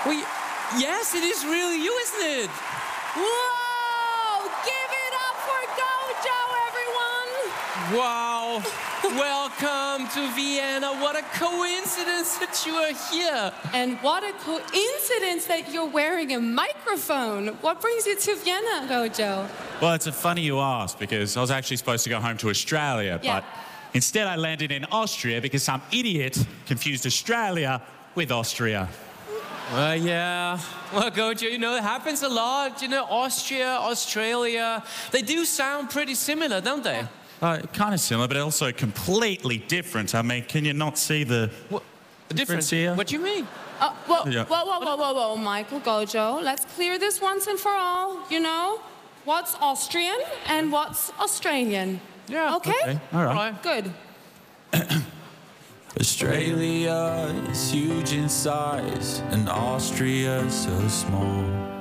Well, yes, it is really you, isn't it? Whoa! Give it up for Gojo, everyone! Wow. Welcome to Vienna. What a coincidence that you are here. And what a coincidence that you're wearing a microphone. What brings you to Vienna, Gojo? Well, it's funny you ask, because I was actually supposed to go home to Australia, Yeah. but instead I landed in Austria because some idiot confused Australia with Austria. Yeah. Well, Gojo, you know, it happens a lot. You know, Austria, Australia, they do sound pretty similar, don't they? Kind of similar, but also completely different. I mean, can you not see the difference here? What do you mean? Yeah. Whoa, Michael, Gojo. Let's clear this once and for all. You know, what's Austrian and what's Australian? Yeah. Okay? All right. Good. Australia is huge in size and Austria so small.